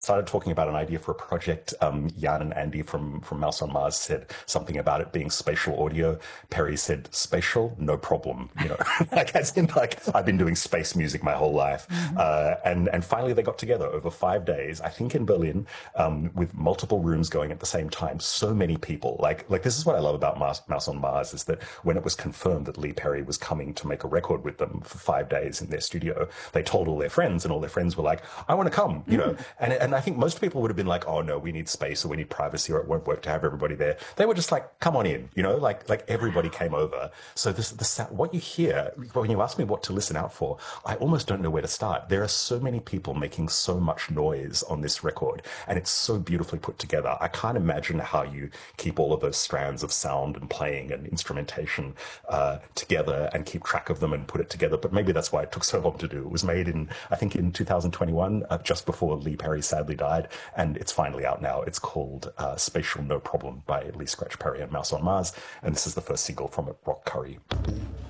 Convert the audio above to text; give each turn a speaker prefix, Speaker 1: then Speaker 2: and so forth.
Speaker 1: started talking about an idea for a project, Jan and Andy from Mouse on Mars said something about it being spatial audio. Perry said spatial, no problem. Like as in like I've been doing space music my whole life, and finally they got together over 5 days. I think in Berlin, with multiple rooms going at the same time. So many people. Like this is what I love about Mouse on Mars is that when it was confirmed that Lee Perry was coming to make a record with them for 5 days in their studio, they told all their friends, and all their friends were like, "I want to come," and I think most people would have been like, "Oh no, we need space or we need privacy or it won't work to have everybody there." They were just like, "Come on in," like everybody came over. So what you hear when you ask me what to listen out for, I almost don't know where to start. There are so many people making so much noise on this record, and it's so beautifully put together. I can't imagine how you keep all of those strands of sound and playing and instrumentation together and keep track of them and put it together. But maybe that's why it took so long to do. It was made I think in 2021, just before Lee Perry sadly died, and it's finally out now. It's called Spatial No Problem by Lee Scratch Perry and Mouse on Mars, and this is the first single from it, Rock Curry.